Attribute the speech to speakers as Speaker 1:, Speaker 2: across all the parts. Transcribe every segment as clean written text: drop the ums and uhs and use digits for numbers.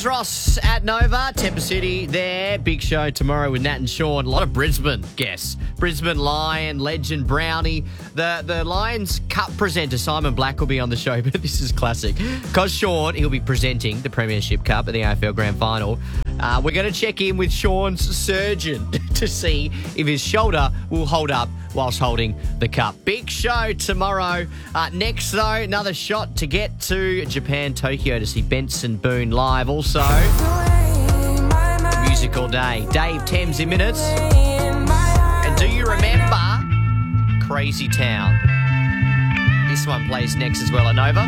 Speaker 1: Ross at Nova, Temper City there. Big show tomorrow with Nat and Sean. A lot of Brisbane guests. Brisbane Lion, legend Brownie. The Lions Cup presenter, Simon Black, will be on the show, but this is classic. Because Sean, he'll be presenting the Premiership Cup at the AFL Grand Final. We're going to check in with Sean's surgeon to see if his shoulder will hold up whilst holding the cup. Big show tomorrow. Next, though, another shot to get to Japan, Tokyo, to see Benson Boone live. Also, Music All Day. Dave Thames in minutes. And do you remember Crazy Town? This one plays next as well at Nova.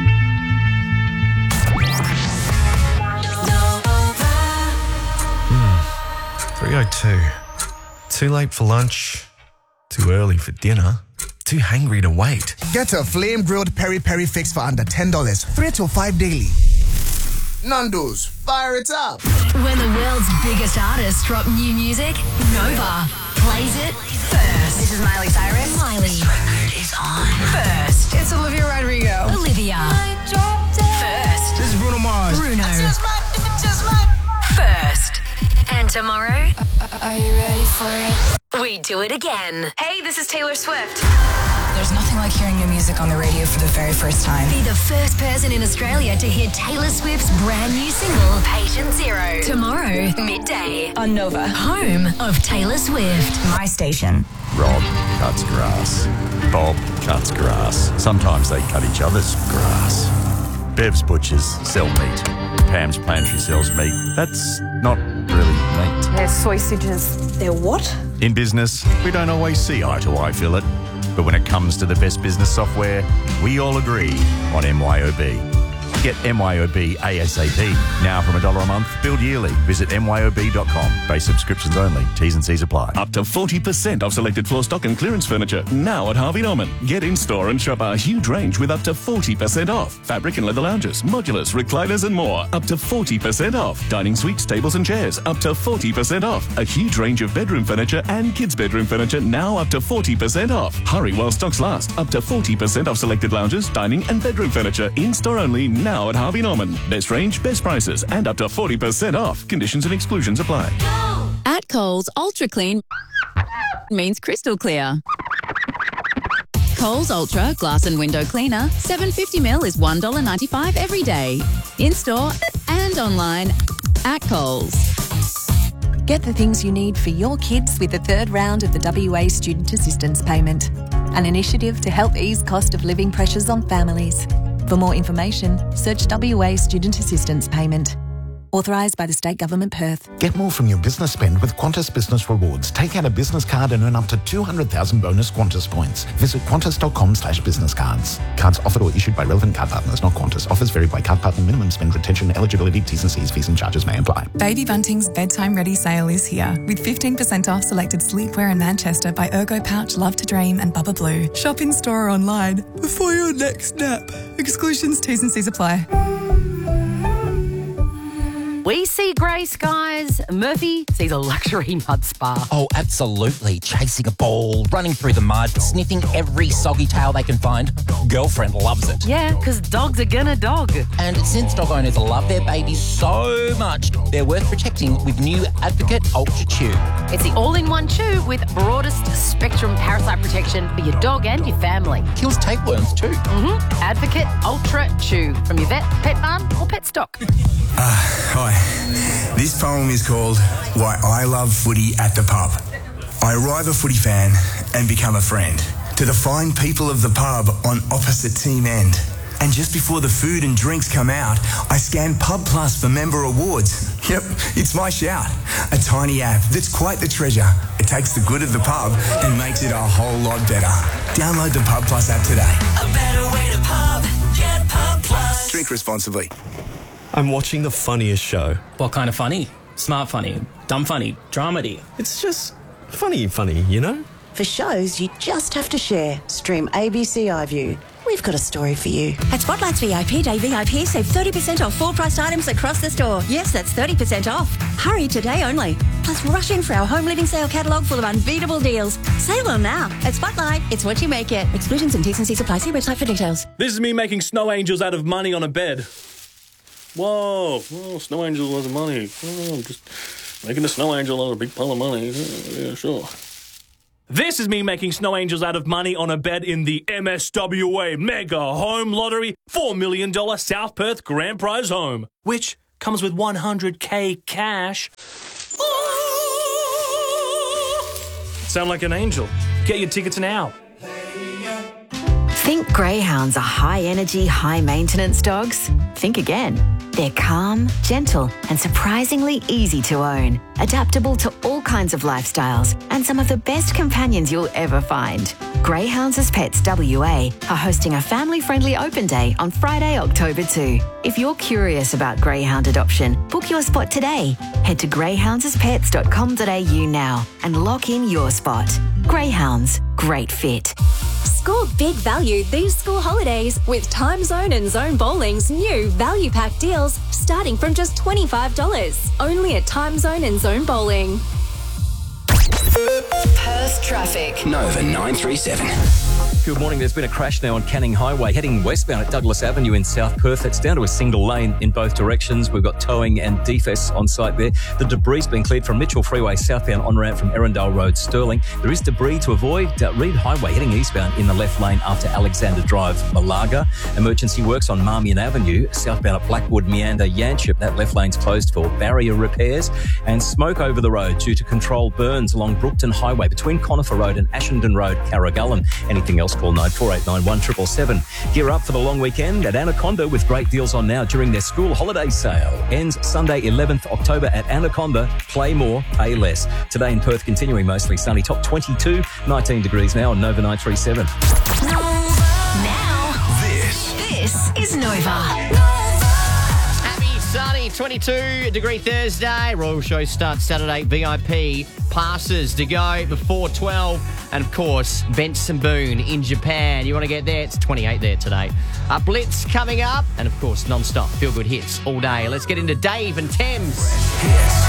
Speaker 2: 3:02. Too late for lunch. Too early for dinner. Too hangry to wait.
Speaker 3: Get a flame-grilled peri-peri fix for under $10. 3 to 5 daily. Nando's, fire it up.
Speaker 4: When the world's biggest artists drop new music, Nova plays it first.
Speaker 5: This is Miley Cyrus.
Speaker 4: Miley
Speaker 5: Is on.
Speaker 4: first.
Speaker 5: It's Olivia Rodrigo.
Speaker 4: Olivia first.
Speaker 3: This is Bruno Mars.
Speaker 4: Bruno first. And tomorrow,
Speaker 5: Are you ready for it?
Speaker 4: we do it again.
Speaker 5: Hey, this is Taylor Swift. There's nothing like hearing new music on the radio for the very first time.
Speaker 4: Be the first person in Australia to hear Taylor Swift's brand new single, Patient Zero. Tomorrow, midday,
Speaker 5: On Nova.
Speaker 4: home of Taylor Swift.
Speaker 5: My station.
Speaker 6: Rob cuts grass. Bob cuts grass. Sometimes they cut each other's grass. Bev's butchers sell meat. Pam's pantry sells meat. That's not really meat.
Speaker 5: They're sausages. They're what?
Speaker 6: In business, we don't always see eye to eye, Philip. But when it comes to the best business software, we all agree on MYOB. Get MYOB ASAP. Now from $1 a month, billed yearly. Visit myob.com. Base subscriptions only. T's and C's apply.
Speaker 7: Up to 40% off selected floor stock and clearance furniture now at Harvey Norman. Get in store and shop our huge range with up to 40% off. Fabric and leather lounges, modulars, recliners and more. Up to 40% off. Dining suites, tables and chairs. Up to 40% off. A huge range of bedroom furniture and kids' bedroom furniture now up to 40% off. Hurry while stocks last. Up to 40% off selected lounges, dining and bedroom furniture. In store only now at Harvey Norman. Best range, best prices and up to 40% off. Conditions and exclusions apply.
Speaker 8: At Coles, Ultra Clean means crystal clear. Coles Ultra Glass and Window Cleaner, 750ml is $1.95 every day. In-store and online at Coles.
Speaker 9: Get the things you need for your kids with the third round of the WA Student Assistance Payment, an initiative to help ease cost of living pressures on families. For more information, search WA Student Assistance Payment. Authorised by the State Government, Perth.
Speaker 10: Get more from your business spend with Qantas Business Rewards. Take out a business card and earn up to 200,000 bonus Qantas points. Visit qantas.com/business cards. Cards offered or issued by relevant card partners, not Qantas. Offers vary by card partner. Minimum spend, retention, eligibility, T's and C's, fees and charges may apply.
Speaker 11: Baby Bunting's bedtime ready sale is here with 15% off selected sleepwear in Manchester by Ergo Pouch, Love to Dream and Bubba Blue. Shop in store or online before your next nap. Exclusions, T's and C's apply.
Speaker 12: We see grey skies. Murphy sees a luxury mud spa.
Speaker 13: Oh, absolutely. Chasing a ball, running through the mud, sniffing every soggy tail they can find. Girlfriend loves it.
Speaker 12: Yeah, because dogs are gonna dog.
Speaker 13: And since dog owners love their babies so much, they're worth protecting with new Advocate Ultra Chew.
Speaker 12: It's the all-in-one chew with broadest spectrum parasite protection for your dog and your family.
Speaker 13: Kills tapeworms too.
Speaker 12: Advocate Ultra Chew from your vet, pet farm or pet stock.
Speaker 14: Hi. This poem is called Why I Love Footy at the Pub. I arrive a footy fan and become a friend to the fine people of the pub on opposite team end. And just before the food and drinks come out, I scan Pub Plus for member awards. Yep, it's my shout. A tiny app that's quite the treasure. It takes the good of the pub and makes it a whole lot better. Download the Pub Plus app today.
Speaker 15: A better way to pub. Get Pub Plus.
Speaker 14: Drink responsibly.
Speaker 2: I'm watching the funniest show.
Speaker 16: What kind of funny? Smart funny, dumb funny, dramedy.
Speaker 2: It's just funny, you know?
Speaker 17: For shows you just have to share, stream ABC iView. We've got a story for you.
Speaker 18: At Spotlight's VIP Day VIP, save 30% off full-priced items across the store. Yes, that's 30% off. Hurry today only. Plus, rush in for our home living sale catalogue full of unbeatable deals. Save on now. At Spotlight, it's what you make it. Exclusions and T's and C's apply. See website for details.
Speaker 16: This is me making snow angels out of money on a bed.
Speaker 19: Whoa, Snow Angel loads of money. Oh, I'm just making a Snow Angel out of a big pile of money. Yeah, sure.
Speaker 20: This is me making snow angels out of money on a bet in the MSWA Mega Home Lottery $4 million South Perth Grand Prize Home, which comes with $100K cash. Sound like an angel? Get your tickets now.
Speaker 21: Think greyhounds are high-energy, high-maintenance dogs? Think again. They're calm, gentle, and surprisingly easy to own. Adaptable to all kinds of lifestyles and some of the best companions you'll ever find. Greyhounds as Pets WA are hosting a family-friendly open day on Friday, October 2. If you're curious about greyhound adoption, book your spot today. Head to greyhoundsaspets.com.au now and lock in your spot. Greyhounds, great fit.
Speaker 22: Score big value these school holidays with Time Zone and Zone Bowling's new value pack deals starting from just $25. Only at Time Zone and Zone Bowling.
Speaker 4: Perth traffic.
Speaker 23: Nova 937.
Speaker 24: Good morning. There's been a crash now on Canning Highway heading westbound at Douglas Avenue in South Perth. It's down to a single lane in both directions. We've got towing and defense on site there. The debris has been cleared from Mitchell Freeway southbound on ramp from Erindale Road, Stirling. There is debris to avoid Reed Highway heading eastbound in the left lane after Alexander Drive, Malaga. Emergency works on Marmion Avenue southbound at Blackwood, Meander, Yanchep. That left lane's closed for barrier repairs. And smoke over the road due to controlled burns along Brookton Highway between Conifer Road and Ashenden Road, Carragullen. Anything else, call 9489 777. Gear up for the long weekend at Anaconda with great deals on now during their school holiday sale. Ends Sunday 11th October at Anaconda. Play more, pay less. Today in Perth continuing mostly sunny. Top 22, 19 degrees now on Nova 937.
Speaker 4: Now, this is Nova.
Speaker 1: Sunny, 22-degree Thursday. Royal Show starts Saturday. VIP passes to go before 12. And, of course, Benson Boone in Japan. You want to get there? It's 28 there today. Blitz coming up. And, of course, non-stop feel-good hits all day. Let's get into Dave and Thames.